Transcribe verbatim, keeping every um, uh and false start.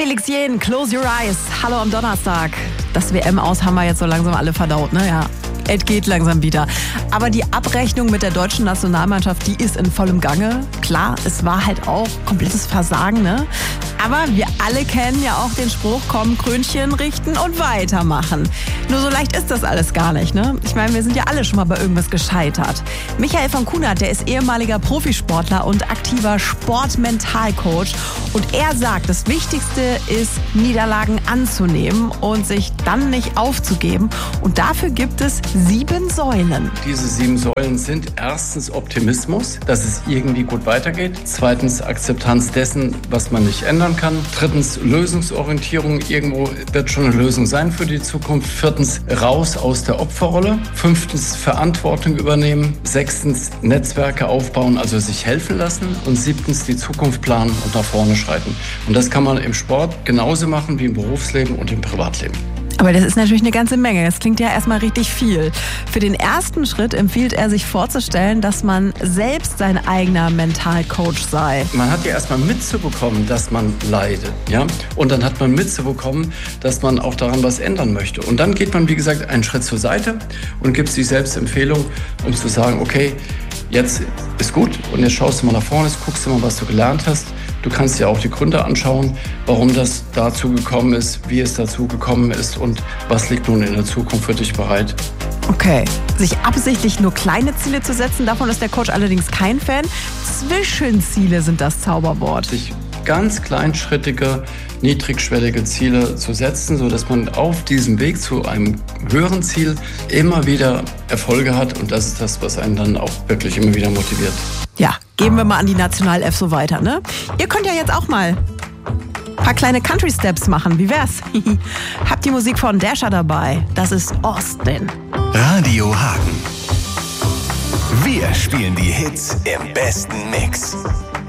Felix Jähn, Close Your Eyes. Hallo am Donnerstag. Das W M-Aus haben wir jetzt so langsam alle verdaut, ne? Ja. Es geht langsam wieder. Aber die Abrechnung mit der deutschen Nationalmannschaft, die ist in vollem Gange. Klar, es war halt auch komplettes Versagen, ne? Aber wir alle kennen ja auch den Spruch, komm, Krönchen richten und weitermachen. Nur so leicht ist das alles gar nicht, ne? Ich meine, wir sind ja alle schon mal bei irgendwas gescheitert. Michael von Kunert, der ist ehemaliger Profisportler und aktiver Sportmentalcoach. Und er sagt, das Wichtigste ist, Niederlagen anzunehmen und sich dann nicht aufzugeben. Und dafür gibt es sieben Säulen. Diese sieben Säulen sind erstens Optimismus, dass es irgendwie gut weitergeht. Zweitens Akzeptanz dessen, was man nicht ändern kann. Drittens Lösungsorientierung. Irgendwo wird schon eine Lösung sein für die Zukunft. Viertens raus aus der Opferrolle. Fünftens Verantwortung übernehmen. Sechstens Netzwerke aufbauen, also sich helfen lassen. Und siebtens die Zukunft planen und nach vorne schreiten. Und das kann man im Sport genauso machen wie im Berufsleben und im Privatleben. Aber das ist natürlich eine ganze Menge. Das klingt ja erstmal richtig viel. Für den ersten Schritt empfiehlt er sich vorzustellen, dass man selbst sein eigener Mentalcoach sei. Man hat ja erstmal mitzubekommen, dass man leidet, ja? Und dann hat man mitzubekommen, dass man auch daran was ändern möchte. Und dann geht man, wie gesagt, einen Schritt zur Seite und gibt sich selbst Empfehlung, um zu sagen, okay, jetzt ist gut und jetzt schaust du mal nach vorne, jetzt guckst du mal, was du gelernt hast. Du kannst dir auch die Gründe anschauen, warum das dazu gekommen ist, wie es dazu gekommen ist und was liegt nun in der Zukunft für dich bereit. Okay, sich absichtlich nur kleine Ziele zu setzen, davon ist der Coach allerdings kein Fan. Zwischenziele sind das Zauberwort. Sich ganz kleinschrittige, niedrigschwellige Ziele zu setzen, sodass man auf diesem Weg zu einem höheren Ziel immer wieder Erfolge hat. Und das ist das, was einen dann auch wirklich immer wieder motiviert. Ja, geben wir mal an die National-F so weiter, ne? Ihr könnt ja jetzt auch mal ein paar kleine Country-Steps machen. Wie wär's? Habt die Musik von Dasher dabei. Das ist Austin. Radio Hagen. Wir spielen die Hits im besten Mix.